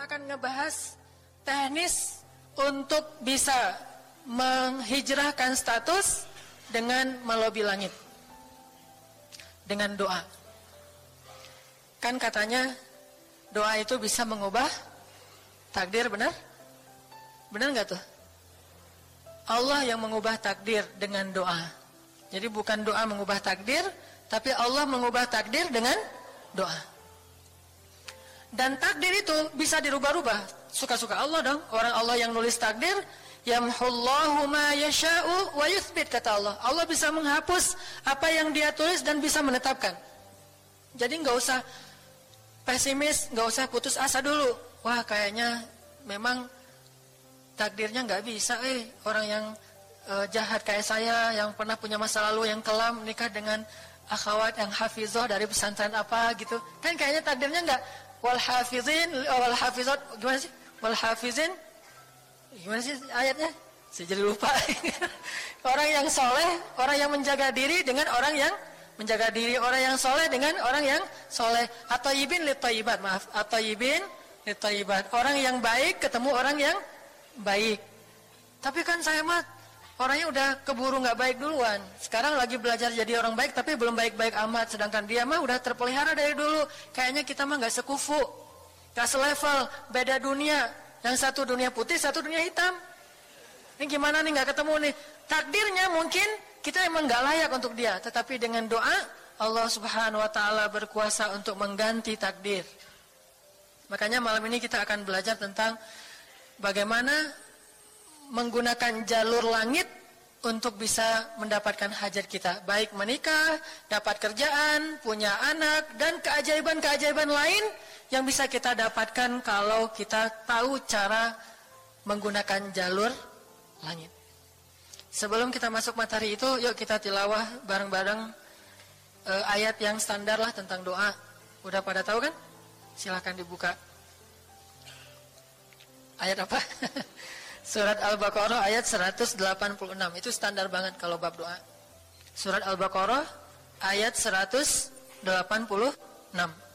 kita akan ngebahas teknis untuk bisa menghijrahkan status dengan melobi langit. Dengan doa. Kan katanya doa itu bisa mengubah takdir, benar? Benar nggak tuh? Allah yang mengubah takdir dengan doa. Jadi bukan doa mengubah takdir, tapi Allah mengubah takdir dengan doa. Dan takdir itu bisa dirubah-rubah. Suka-suka Allah dong. Orang Allah yang nulis takdir, yamhullahu ma yasha'u wa yuthbit, kata Allah. Allah bisa menghapus apa yang Dia tulis dan bisa menetapkan. Jadi nggak usah pesimis, nggak usah putus asa dulu. Wah, kayaknya memang takdirnya nggak bisa. Orang yang jahat kayak saya, yang pernah punya masa lalu yang kelam, nikah dengan akhwat yang hafizah dari pesantren apa gitu. Kan kayaknya takdirnya nggak. Wal hafizin, wal hafizat, gimana sih? Wal hafizin, gimana sih ayatnya? Saya jadi lupa. Orang yang soleh, orang yang menjaga diri dengan orang yang menjaga diri, orang yang soleh dengan orang yang soleh. At-thayyibin lit-thayyibat, maaf. At-thayyibin lit-thayyibat. Orang yang baik ketemu orang yang baik. Tapi kan saya mah orangnya udah keburu nggak baik duluan. Sekarang lagi belajar jadi orang baik, tapi belum baik-baik amat. Sedangkan dia mah udah terpelihara dari dulu. Kayaknya kita mah nggak sekufu, nggak selevel, beda dunia. Yang satu dunia putih, satu dunia hitam. Ini gimana nih, nggak ketemu nih. Takdirnya mungkin kita emang nggak layak untuk dia, tetapi dengan doa Allah Subhanahu Wa Taala berkuasa untuk mengganti takdir. Makanya malam ini kita akan belajar tentang bagaimana menggunakan jalur langit untuk bisa mendapatkan hajat kita, baik menikah, dapat kerjaan, punya anak, dan keajaiban-keajaiban lain yang bisa kita dapatkan kalau kita tahu cara menggunakan jalur langit. Sebelum kita masuk materi itu, yuk kita tilawah bareng-bareng ayat yang standar lah tentang doa. Udah pada tahu kan? Silahkan dibuka. Ayat apa? Surat Al-Baqarah ayat 186. Itu standar banget kalau bab doa. Surat Al-Baqarah ayat 186.